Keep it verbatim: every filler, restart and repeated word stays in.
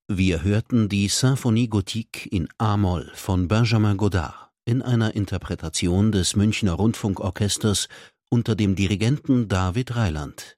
Wir hörten die Symphonie Gothique in a-Moll von Benjamin Godard in einer Interpretation des Münchner Rundfunkorchesters unter dem Dirigenten David Reiland.